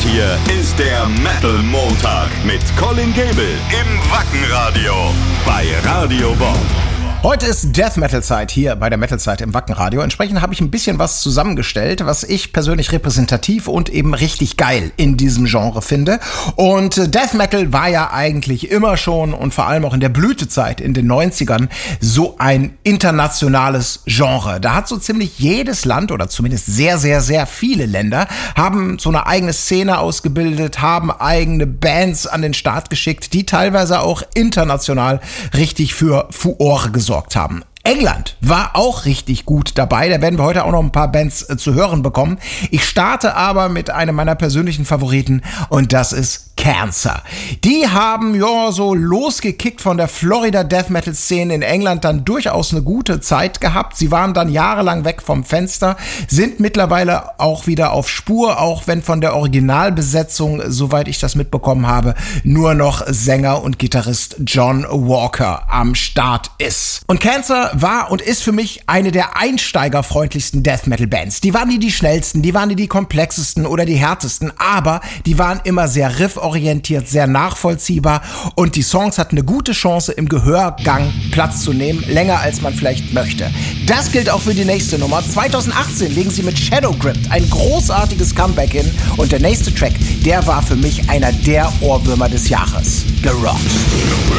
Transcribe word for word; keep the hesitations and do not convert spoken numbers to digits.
hier ist der Metal Montag mit Colin Gable im Wackenradio bei Radio Bob. Heute ist Death Metal Zeit hier bei der Metal Zeit im Wackenradio. Entsprechend habe ich ein bisschen was zusammengestellt, was ich persönlich repräsentativ und eben richtig geil in diesem Genre finde. Und Death Metal war ja eigentlich immer schon und vor allem auch in der Blütezeit in den neunzigern so ein internationales Genre. Da hat so ziemlich jedes Land oder zumindest sehr, sehr, sehr viele Länder haben so eine eigene Szene ausgebildet, haben eigene Bands an den Start geschickt, die teilweise auch international richtig für Furore gesorgt haben. England war auch richtig gut dabei. Da werden wir heute auch noch ein paar Bands äh, zu hören bekommen. Ich starte aber mit einem meiner persönlichen Favoriten und das ist Cancer. Die haben ja so losgekickt von der Florida Death Metal Szene in England, dann durchaus eine gute Zeit gehabt. Sie waren dann jahrelang weg vom Fenster, sind mittlerweile auch wieder auf Spur, auch wenn von der Originalbesetzung, soweit ich das mitbekommen habe, nur noch Sänger und Gitarrist John Walker am Start ist. Und Cancer war und ist für mich eine der einsteigerfreundlichsten Death Metal Bands. Die waren nie die schnellsten, die waren nie die komplexesten oder die härtesten, aber die waren immer sehr rifforientiert, sehr nachvollziehbar und die Songs hatten eine gute Chance im Gehörgang Platz zu nehmen, länger als man vielleicht möchte. Das gilt auch für die nächste Nummer. zweitausendachtzehn legen sie mit Shadow Grip ein großartiges Comeback hin und der nächste Track, der war für mich einer der Ohrwürmer des Jahres. Gerockt.